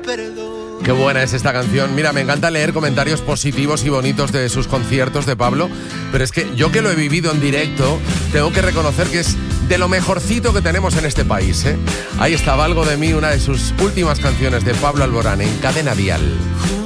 Qué buena es esta canción. Mira, me encanta leer comentarios positivos y bonitos de sus conciertos de Pablo, pero es que yo que lo he vivido en directo, tengo que reconocer que es de lo mejorcito que tenemos en este país, ¿eh? Ahí estaba Algo de mí, una de sus últimas canciones de Pablo Alborán en Cadena Dial.